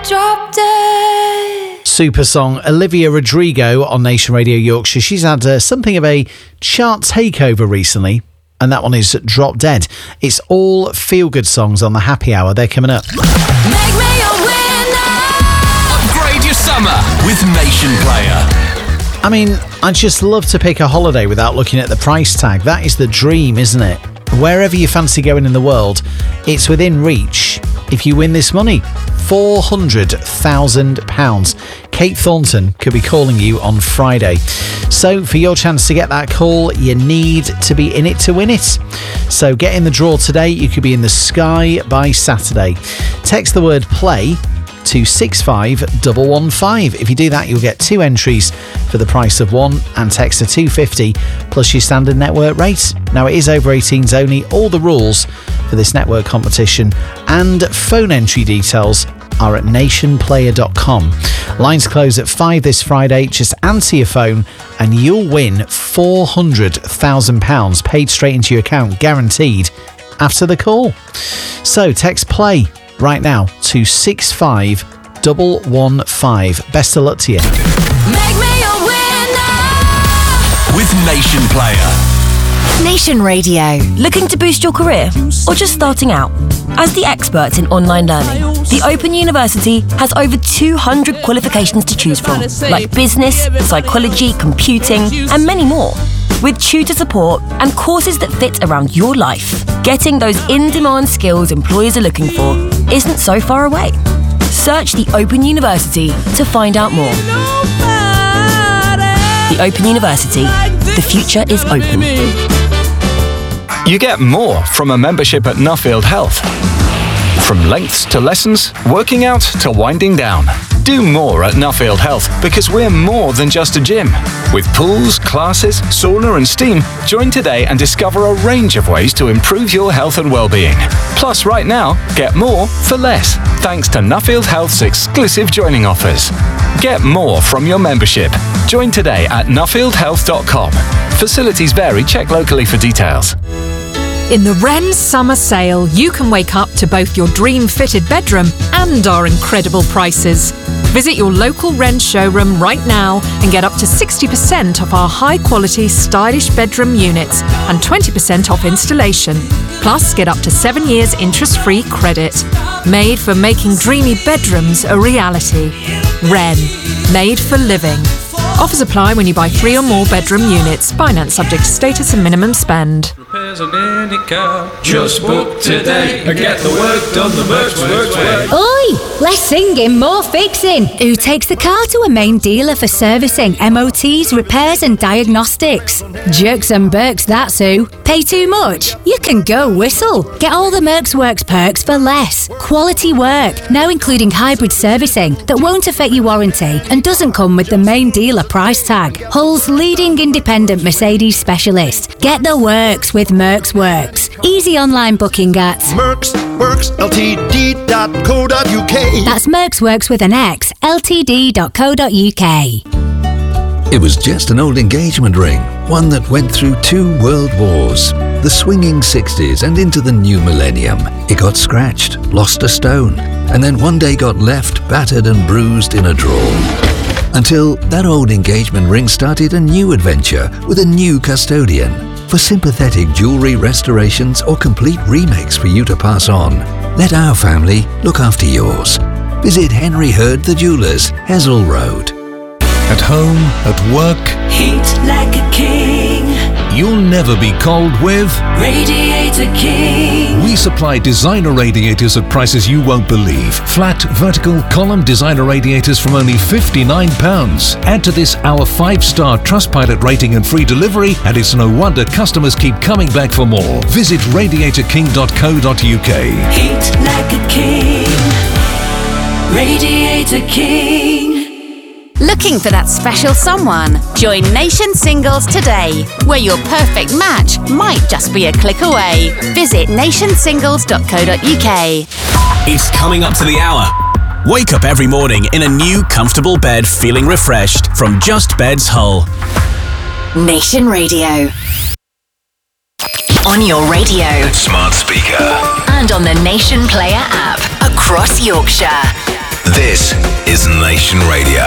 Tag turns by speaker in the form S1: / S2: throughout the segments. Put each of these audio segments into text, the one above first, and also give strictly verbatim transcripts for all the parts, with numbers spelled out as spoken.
S1: drop dead.
S2: Super song, Olivia Rodrigo on Nation Radio Yorkshire. She's had uh, something of a chart takeover recently, and that one is Drop Dead. It's all feel-good songs on the Happy Hour. They're coming up.
S1: Make me a winner.
S3: Upgrade your summer with Nation Player.
S2: I mean, I'd just love to pick a holiday without looking at the price tag. That is the dream, isn't it? Wherever you fancy going in the world, it's within reach if you win this money. four hundred thousand pounds. Kate Thornton could be calling you on Friday. So for your chance to get that call, you need to be in it to win it. So get in the draw today. You could be in the sky by Saturday. Text the word play to six five one one five. If you do that, you'll get two entries for the price of one, and text to two fifty plus your standard network rate. Now, it is over eighteens only. All the rules for this network competition and phone entry details are at nation player dot com. Lines close at five this Friday. Just answer your phone and you'll win four hundred thousand pounds paid straight into your account, guaranteed, after the call. So text play right now to six five one one five. Best of luck to you.
S1: Make me a winner.
S3: With Nation Player.
S4: Nation Radio. Looking to boost your career or just starting out? As the experts in online learning, the Open University has over two hundred qualifications to choose from, like business, psychology, computing, and many more. With tutor support and courses that fit around your life, getting those in-demand skills employers are looking for isn't so far away. Search the Open University to find out more. The Open University. The future is open.
S5: You get more from a membership at Nuffield Health. From lengths to lessons, working out to winding down. Do more at Nuffield Health because we're more than just a gym. With pools, classes, sauna and steam, join today and discover a range of ways to improve your health and well-being. Plus, right now, get more for less, thanks to Nuffield Health's exclusive joining offers. Get more from your membership. Join today at nuffield health dot com. Facilities vary. Check locally for details.
S6: In the Wren Summer Sale, you can wake up to both your dream-fitted bedroom and our incredible prices. Visit your local Wren showroom right now and get up to sixty percent off our high-quality, stylish bedroom units and twenty percent off installation. Plus, get up to seven years interest-free credit. Made for making dreamy bedrooms a reality. Wren. Made for living. Offers apply when you buy three or more bedroom units. Finance subject to status and minimum spend.
S7: Repairs on any car. Just book today and get the work done the Mercs Works way.
S8: Oi! Less singing, more fixing. Who takes the car to a main dealer for servicing, M O Ts, repairs and diagnostics? Jerks and Berks, that's who. Pay too much? You can go whistle. Get all the Mercs Works perks for less. Quality work, now including hybrid servicing that won't affect your warranty and doesn't come with the main dealer price tag. Hull's leading independent Mercedes specialist. Get the works with Mercs Works. Easy online booking at
S9: Mercs Works L T D dot co dot U K.
S8: That's Mercs Works with an X, L T D dot co dot U K.
S10: It was just an old engagement ring, one that went through two world wars, the swinging sixties and into the new millennium. It got scratched, lost a stone, and then one day got left battered and bruised in a drawer. Until that old engagement ring started a new adventure with a new custodian. For sympathetic jewellery restorations or complete remakes for you to pass on, let our family look after yours. Visit Henry Hurd the Jewellers, Hessel Road.
S11: At home, at work,
S1: Heat like a king.
S11: You'll never be cold with
S1: Radiator King.
S11: We supply designer radiators at prices you won't believe. Flat, vertical, column designer radiators from only fifty-nine pounds. Add to this our five-star Trustpilot rating and free delivery, and it's no wonder customers keep coming back for more. Visit radiator king dot co dot U K.
S1: Heat like a king. Radiator King.
S12: Looking for that special someone? Join Nation Singles today, where your perfect match might just be a click away. Visit nation singles dot co dot U K.
S3: It's coming up to the hour. Wake up every morning in a new, comfortable bed feeling refreshed from Just Beds Hull.
S4: Nation Radio. On your radio,
S3: smart speaker,
S4: and on the Nation Player app across Yorkshire.
S3: This is Nation Radio.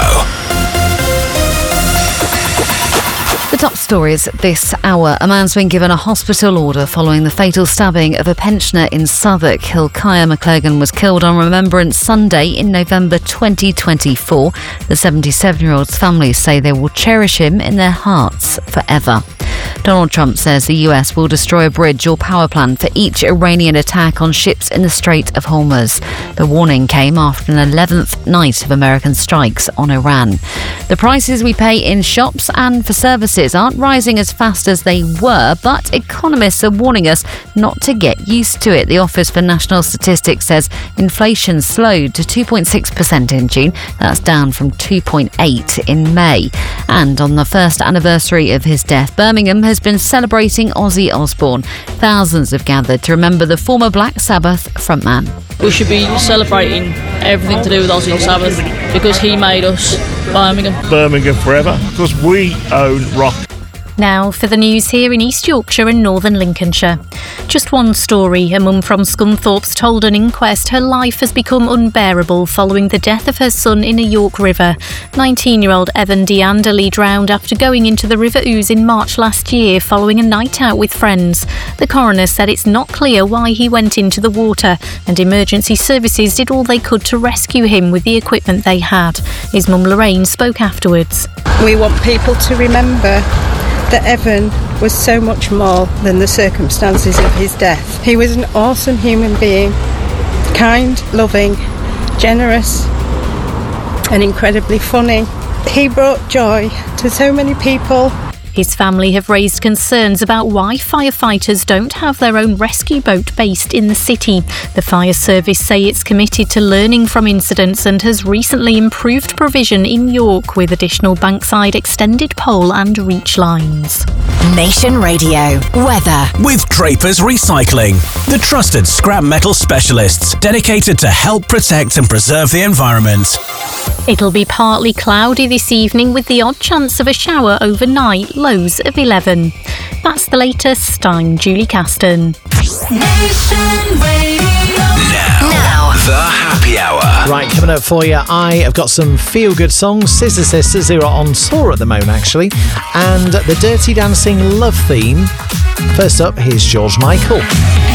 S13: The top stories this hour. A man's been given a hospital order following the fatal stabbing of a pensioner in Southwark. Hilkiah McClurgan was killed on Remembrance Sunday in November twenty twenty-four. The seventy-seven-year-old's family say they will cherish him in their hearts forever. Donald Trump says the U S will destroy a bridge or power plant for each Iranian attack on ships in the Strait of Hormuz. The warning came after an eleventh night of American strikes on Iran. The prices we pay in shops and for services aren't rising as fast as they were, but economists are warning us not to get used to it. The Office for National Statistics says inflation slowed to two point six percent in June. That's down from two point eight in May. And on the first anniversary of his death, Birmingham has been celebrating Ozzy Osbourne. Thousands have gathered to remember the former Black Sabbath frontman.
S14: We should be celebrating everything to do with Ozzy Sabbath because he made us Birmingham.
S15: Birmingham forever, because we own rock.
S16: Now for the news here in East Yorkshire and northern Lincolnshire. Just one story. A mum from Scunthorpe's told an inquest her life has become unbearable following the death of her son in a York River. nineteen-year-old Evan DeAnderley drowned after going into the River Ouse in March last year following a night out with friends. The coroner said it's not clear why he went into the water, and emergency services did all they could to rescue him with the equipment they had. His mum Lorraine spoke afterwards.
S17: We want people to remember that Evan was so much more than the circumstances of his death. He was an awesome human being, kind, loving, generous, and incredibly funny. He brought joy to so many people.
S16: His family have raised concerns about why firefighters don't have their own rescue boat based in the city. The fire service say it's committed to learning from incidents and has recently improved provision in York with additional bankside extended pole and reach lines.
S4: Nation Radio weather
S3: with Drapers Recycling, the trusted scrap metal specialists dedicated to help protect and preserve the environment.
S16: It'll be partly cloudy this evening with the odd chance of a shower overnight, lows of eleven. That's the latest. I'm Julie Caston.
S1: Nation Radio.
S3: Now, now, the happy hour.
S2: Right, coming up for you, I have got some feel-good songs. Scissor Sisters, who are on tour at the moment, actually, and the Dirty Dancing love theme. First up, here's George Michael.